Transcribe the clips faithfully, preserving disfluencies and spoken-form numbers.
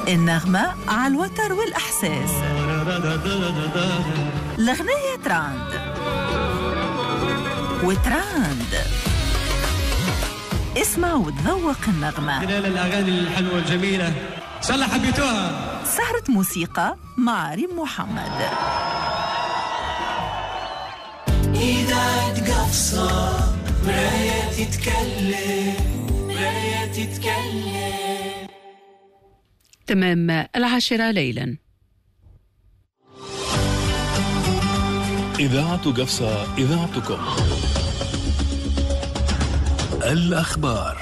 النغمة على الوتر والإحساس. الأغنية تراند وتراند. اسمع وتذوق النغمة خلال الأغاني الحلوة الجميلة صلى حبيتوها. سهرة موسيقى مع ريم محمد. إذا تقفصة مراية تتكلم مراية تتكلم. تمام العاشرة ليلا. إذاعة قفصة، إذاعتكم. الأخبار.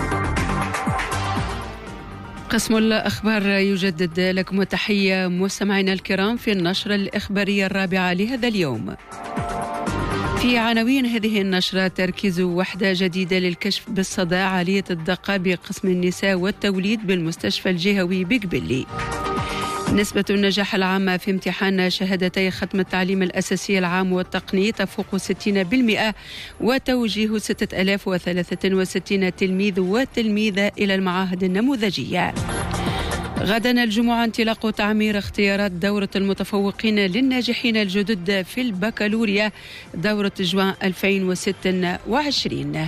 قسم الأخبار يجدد لكم التحية مستمعينا الكرام في النشرة الإخبارية الرابعة لهذا اليوم. في عناوين هذه النشرة: تركيز وحدة جديدة للكشف بالصداع عالية الدقة بقسم النساء والتوليد بالمستشفى الجهوي بقبلي. نسبة النجاح العامة في امتحان شهادتي ختم التعليم الأساسي العام والتقني تفوق ستين بالمئة، وتوجيه ستة آلاف وثلاثة وستين تلميذ وتلميذة إلى المعاهد النموذجية. غدا الجمعة انطلاق تعمير اختيارات دورة المتفوقين للناجحين الجدد في البكالوريا دورة جوان ألفين وستة وعشرين.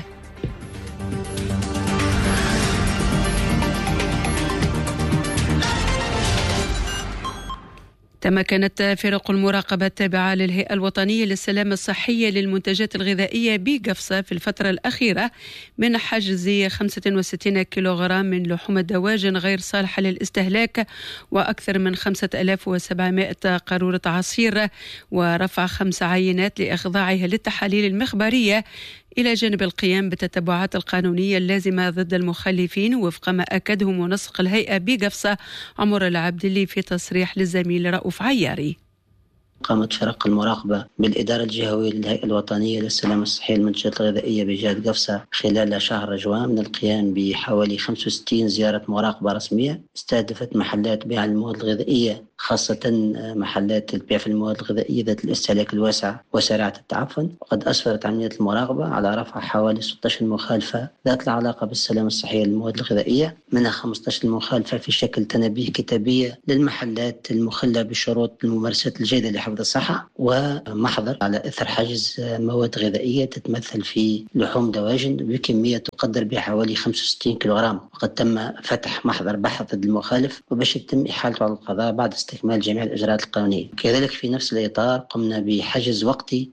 تمكنت فرق المراقبة التابعة للهيئة الوطنية للسلامة الصحية للمنتجات الغذائية بقفصة في الفترة الأخيرة من حجز خمسة وستين كيلوغرام من لحوم الدواجن غير صالحة للاستهلاك وأكثر من خمسة آلاف وسبعمائة قارورة عصير، ورفع خمس عينات لإخضاعها للتحاليل المخبرية، إلى جانب القيام بالتتبعات القانونية اللازمة ضد المخالفين وفق ما أكده منسق الهيئة بقفصة عمر العبدلي في تصريح للزميل رؤوف عياري. قامت فرق المراقبة بالإدارة الجهوية للهيئة الوطنية للسلامة الصحية للمنتجات الغذائية بجهة قفصة خلال شهر رجوان من القيام بحوالي خمسة وستين زيارة مراقبة رسمية استهدفت محلات بيع المواد الغذائية، خاصة محلات البيع في المواد الغذائية ذات الاستهلاك الواسع وسريعة التعفن. وقد أسفرت عملية المراقبة على رفع حوالي ستة عشر مخالفة ذات العلاقة بالسلامة الصحية للمواد الغذائية، منها خمسة عشر مخالفة في شكل تنابيه كتابية للمحلات المخلة بشروط الممارسات الجيدة لحفظ الصحة، ومحضر على إثر حجز مواد غذائية تتمثل في لحوم دواجن بكمية تقدر بحوالي خمسة وستين كيلوغرام. وقد تم فتح محضر بحث ضد المخالف وباش يتم إحالته على القضاء بعد استكمال جميع الإجراءات القانونية. كذلك في نفس الإطار قمنا بحجز وقتي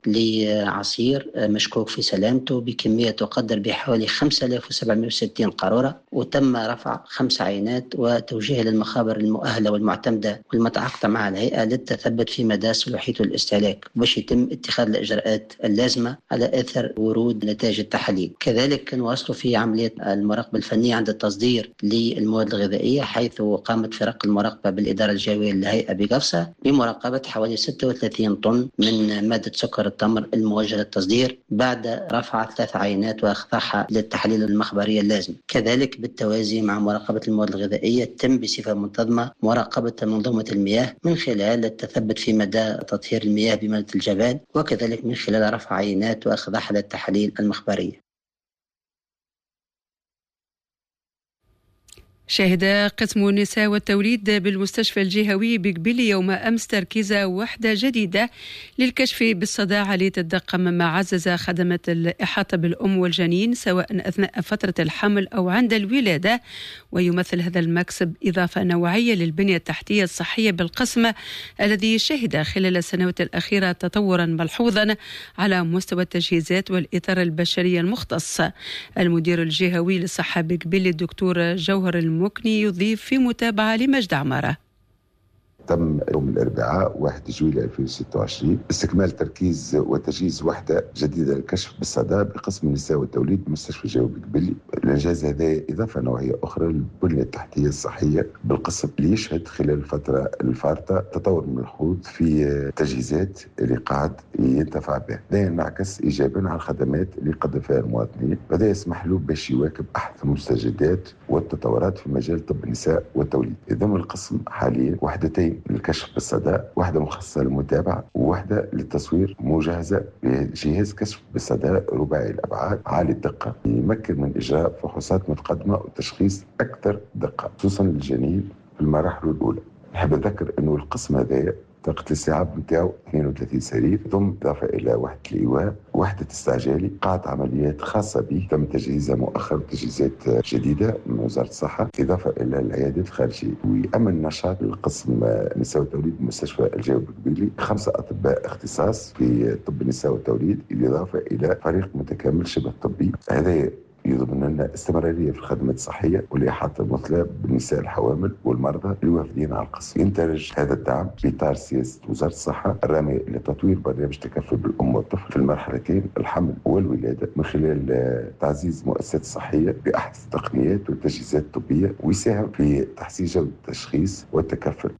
لعصير مشكوك في سلامته بكمية تقدر بحوالي خمسة آلاف وسبعمائة وستين قارورة، وتم رفع خمس عينات وتوجيهها للمخابر المؤهلة والمعتمدة والمتعاقدة مع الهيئة للتثبت في مدى صلاحيته الاستهلاك باش يتم اتخاذ الإجراءات اللازمة على أثر ورود نتائج التحاليل. كذلك نواصل في عملية المراقبة الفنية عند التصدير للمواد الغذائية، حيث قامت فرق المراقبة بالإدارة الجهوية للهيئة بقفصة بمراقبة حوالي ستة وثلاثين طن من مادة سكر التمر الموجهة للتصدير بعد رفع ثلاث عينات وإخضاعها للتحاليل المخبرية اللازمة. كذلك بالتوازي مع مراقبة المواد الغذائية تم بصفة منتظمة مراقبة منظومة المياه من خلال التثبت في مدى تطهير المياه بمادة الجبال، وكذلك من خلال رفع عينات وإخضاعها للتحاليل المخبرية. شهد قسم النساء والتوليد بالمستشفى الجهوي بقبلي يوم أمس تركيز وحدة جديدة للكشف بالصداع عالية الدقة، مما عزز خدمات الإحاطة بالأم والجنين سواء أثناء فترة الحمل أو عند الولادة. ويمثل هذا المكسب إضافة نوعية للبنية التحتية الصحية بالقسم الذي شهد خلال السنوات الأخيرة تطورا ملحوظا على مستوى التجهيزات والإطار البشري المختص. المدير الجهوي للصحة بقبلي الدكتور جوهر المكني يضيف في متابعة لمجد عمارة. تم يوم الأربعاء واحد جويلية ألفين وستة وعشرين استكمال تركيز وتجهيز وحدة جديدة للكشف بالصداع بقسم النساء والتوليد بمستشفى الجهوي بقبلي. الإنجاز هذا إضافة نوعية أخرى للبنية التحتية الصحية بالقسم اللي يشهد خلال الفترة الفارطة تطور ملحوظ في التجهيزات اللي قاعد ينتفع به. ده ينعكس إيجابا على الخدمات اللي يقدم فيها المواطنين، وهذا يسمح له باش يواكب أحدث المستجدات والتطورات في مجال طب النساء والتوليد. يضم القسم حاليا وحدتين للكشف بالصدى، واحدة مخصصة للمتابعة وواحدة للتصوير مجهزة بجهاز كشف بالصدى رباعي الأبعاد عالي الدقة يمكن من إجراء فحوصات متقدمة وتشخيص أكثر دقة خصوصا للجنين في المراحل الأولى. نحب أذكر أنه القسم هذا طاقة الاستيعاب نتاعو اثنين وثلاثين سرير، ثم إضافة إلى وحدة الإيواء، وحدة استعجالي، قاعة عمليات خاصة به تم تجهيزها مؤخرا تجهيزات جديدة من وزارة الصحة، إضافة إلى العيادات الخارجية. ويأمن نشاط القسم النساء والتوليد بمستشفى الجاوب القبيلي خمسة أطباء اختصاص في طب النساء والتوليد، بالإضافة إلى فريق متكامل شبه طبي. هذا يضمن لنا استمرارية في الخدمات الصحية والإحاطة المثلى بالنساء الحوامل والمرضى الوافدين على القسم. يندرج هذا الدعم في إطار سياسة وزارة الصحة الرامية لتطوير برنامج تكفل بالأم والطفل في المرحلتين الحمل والولادة، من خلال تعزيز مؤسسات صحية بأحدث التقنيات والتجهيزات الطبية، ويساهم في تحسين جودة التشخيص والتكفل.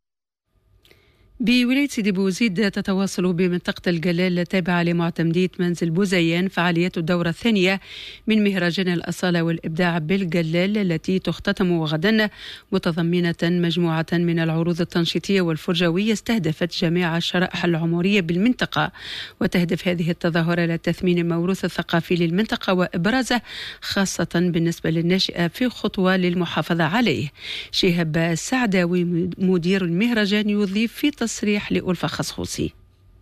بولاية سيدي بوزيد تتواصل بمنطقة الجلال التابعة لمعتمدية منزل بوزيان فعاليات الدورة الثانية من مهرجان الأصالة والإبداع بالجلال، التي تختتم غدا، متضمنة مجموعة من العروض التنشيطية والفرجوية استهدفت جميع الشرائح العمرية بالمنطقة. وتهدف هذه التظاهرة إلى تثمين الموروث الثقافي للمنطقة وإبرازه، خاصة بالنسبة للناشئة، في خطوة للمحافظة عليه. شهاب السعداوي مدير المهرجان يضيف في تصريح لألفة خصخوصي.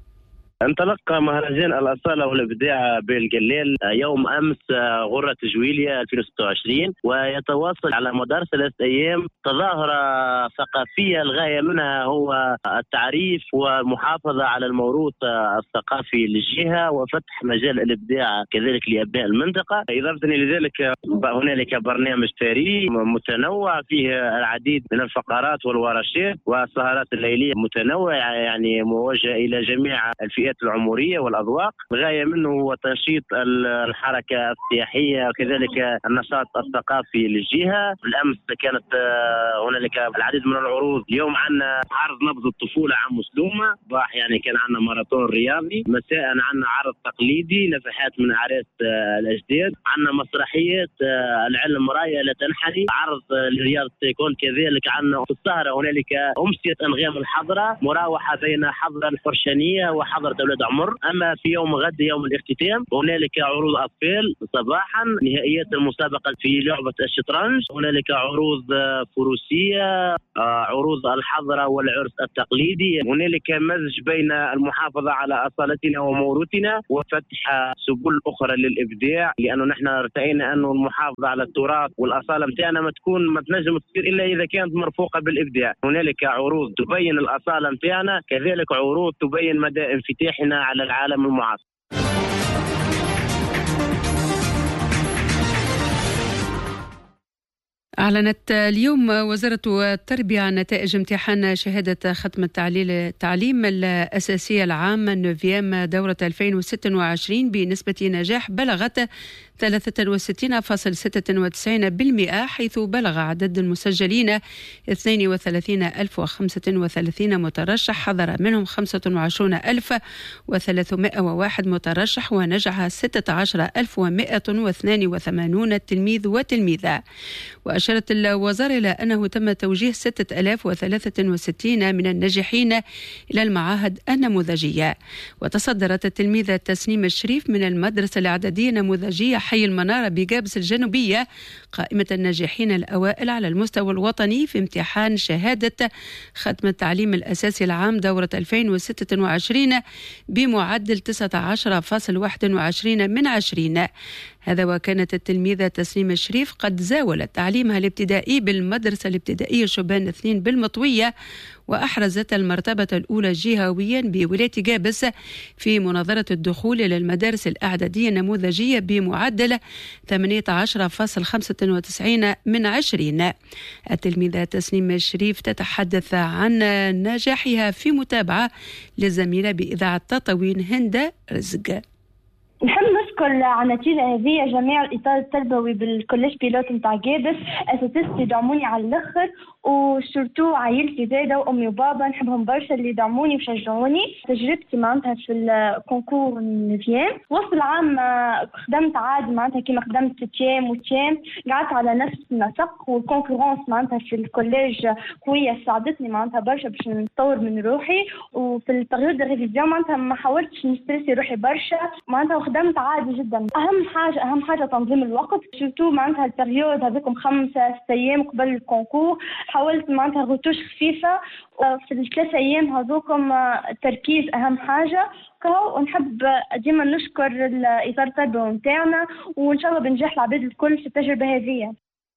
انطلق مهرجان الأصالة والإبداع بالجلال يوم أمس غرة جويلية ألفين وستة وعشرين، ويتواصل على مدار ثلاث أيام تظاهرة ثقافية الغاية منها هو التعريف والمحافظة على الموروث الثقافي للجهة وفتح مجال الإبداع كذلك لأبناء المنطقة. إضافة لذلك هنالك برنامج تاريخي متنوع فيه العديد من الفقرات والورشات والسهرات الليلية متنوعة، يعني موجهة إلى جميع الفئات العمرية والأذواق. الغاية منه هو تنشيط الحركة السياحية وكذلك النشاط الثقافي للجهة. بالأمس كانت هنالك العديد من العروض. اليوم عندنا عرض نبض الطفولة عن مسلومة، صباح يعني كان عندنا ماراثون رياضي، مساء عندنا عرض تقليدي نفحات من أعراس الأجداد، عندنا مسرحية العلم راية لا تنحني، عرض لرياضة تايكوند، كذلك عندنا في السهرة هنالك أمسية أنغام الحضرة، مراوحة بين حضرة الفرشانية وحضرة أولاد عمر. أما في يوم غد يوم الاختتام هنالك عروض أطفال صباحا، نهائيات المسابقة في لعبة الشطرنج، هنالك عروض فروسية، عروض الحضرة والعرس التقليدي، هنالك مزج بين المحافظة على أصالتنا وموروثنا وفتح سبل أخرى للإبداع، لأنه نحن ارتئينا أنه المحافظة على التراث والأصالة متاعنا ما تكون ما تنجم تصير إلا إذا كانت مرفوقة بالإبداع. هنالك عروض تبين الأصالة متاعنا، كذلك عروض تبين مدى انفتاحنا على العالم المعاصر. أعلنت اليوم وزارة التربية عن نتائج امتحان شهادة ختم التعليم الأساسي العام نوفيام دورة ألفين وستة وعشرين بنسبة نجاح بلغت ثلاثة وستين فاصلة ستة وتسعين بالمئة، حيث بلغ عدد المسجلين اثنين وثلاثين ألف وخمسة وثلاثين مترشح، حضر منهم خمسة وعشرين ألف وثلاثمائة وواحد مترشح، ونجح ستة عشر ألف ومائة واثنين وثمانين تلميذ وتلميذة. وأشارت الوزارة إلى أنه تم توجيه ستة آلاف وثلاثة وستين من الناجحين إلى المعاهد النموذجية. وتصدرت التلميذة تسنيم الشريف من المدرسة الإعدادية النموذجية حي المنارة بجابس الجنوبية قائمة الناجحين الأوائل على المستوى الوطني في امتحان شهادة ختم التعليم الأساسي العام دورة ألفين وستة وعشرين بمعدل تسعة عشر فاصلة واحد وعشرين من عشرين. هذا وكانت التلميذة تسنيم الشريف قد زاولت تعليمها الابتدائي بالمدرسة الابتدائية شبان اثنين بالمطوية، وأحرزت المرتبة الأولى جهويا بولاية جابس في مناظرة الدخول إلى المدارس الإعدادية النموذجية بمعدل ثمانية عشر فاصلة خمسة وتسعين من عشرين. التلميذة تسنيم الشريف تتحدث عن نجاحها في متابعة للزميلة بإذاعة تطاوين هند رزق. نحب نشكر على النتيجة هذه جميع الإطار التربوي بالكوليج بيلوت متاع جابس، أساتذتي دعموني على الآخر، وشرتو عائلتي زايدة وأمي وبابا نحبهم برشا اللي دعموني وشجعوني. تجربتي معناتها في الكونكور نوفيام وسط العام خدمت عادي معناتها كيما خدمت تيام وتيام، قعدت على نفس النسق، والكونكورونس معناتها في الكوليج قوية ساعدتني معناتها برشا باش نطور من روحي. وفي البريود الريفيزيون معناتها ما حاولتش نسترسي روحي برشا معناتها، خدمت عادي صعبة جدا. أهم حاجة أهم حاجة تنظيم الوقت، شفتوا معناتها البريود هذيكم خمسة ست أيام قبل الكونكور حاولت معناتها غتوش خفيفة، في الثلاثة أيام هذوكم التركيز أهم حاجة. ونحب ديما نشكر إدارة التربوي متاعنا، وإن شاء الله بنجاح العباد الكل في التجربة هذه.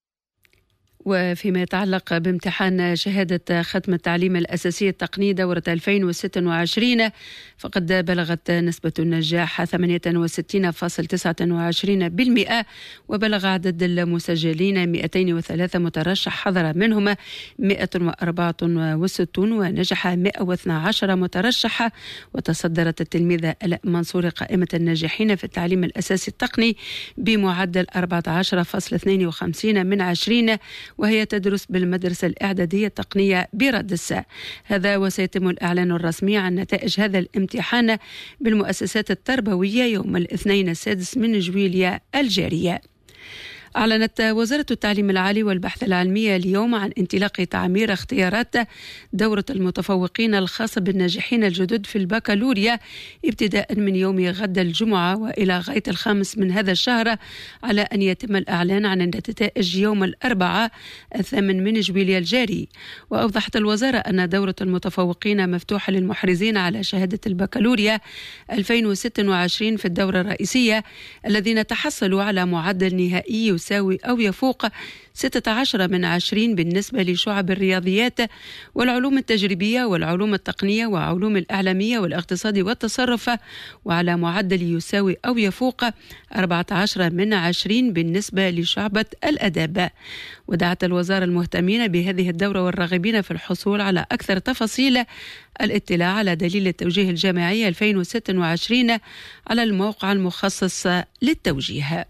وفيما يتعلق بامتحان شهادة ختم التعليم الأساسي التقني دورة ألفين وستة وعشرين، فقد بلغت نسبة النجاح ثمانية وستين فاصلة تسعة وعشرين بالمئة، وبلغ عدد المسجلين مئتين وثلاثة مترشح، حضر منهم مئة وأربعة وستون ونجح مئة واثني عشر مترشحة. وتصدرت التلميذة آلاء منصور قائمة الناجحين في التعليم الأساسي التقني بمعدل أربعة عشر فاصلة اثنين وخمسين من عشرين، وهي تدرس بالمدرسة الإعدادية التقنية بردس. هذا وسيتم الإعلان الرسمي عن نتائج هذا الامتحان بالمؤسسات التربوية يوم الاثنين السادس من جويليا الجارية. أعلنت وزارة التعليم العالي والبحث العلمي اليوم عن انطلاق تعمير اختيارات دورة المتفوقين الخاصة بالناجحين الجدد في البكالوريا ابتداء من يوم غد الجمعة وإلى غاية الخامس من هذا الشهر، على أن يتم الإعلان عن النتائج يوم الأربعاء الثامن من جويليا الجاري. وأوضحت الوزارة أن دورة المتفوقين مفتوحة للمحرزين على شهادة البكالوريا ألفين وستة وعشرين في الدورة الرئيسية الذين تحصلوا على معدل نهائي يساوي أو يفوق ستة عشر من عشرين بالنسبة لشعب الرياضيات والعلوم التجريبية والعلوم التقنية وعلوم الإعلامية والاقتصاد والتصرف، وعلى معدل يساوي أو يفوق أربعة عشر من عشرين بالنسبة لشعبة الأداب. ودعت الوزارة المهتمين بهذه الدورة والراغبين في الحصول على أكثر تفاصيل الاطلاع على دليل التوجيه الجامعي ألفين وستة وعشرين على الموقع المخصص للتوجيه.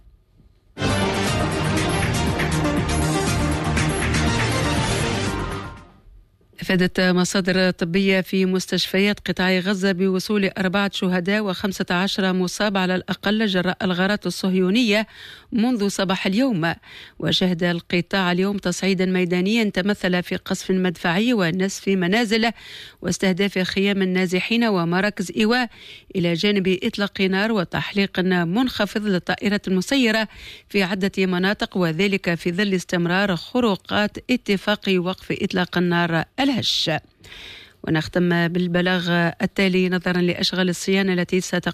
أفادت مصادر طبية في مستشفيات قطاع غزة بوصول أربعة شهداء وخمسة عشر مصاب على الأقل جراء الغارات الصهيونية منذ صباح اليوم. وشهد القطاع اليوم تصعيدا ميدانيا تمثل في قصف مدفعي ونسف منازل واستهداف خيام النازحين ومراكز إيواء، إلى جانب إطلاق نار وتحليق منخفض للطائرة المسيرة في عدة مناطق، وذلك في ظل استمرار خروقات اتفاق وقف إطلاق النار الهش. ونختم بالبلاغ التالي: نظرا لأشغال الصيانة التي ستقوم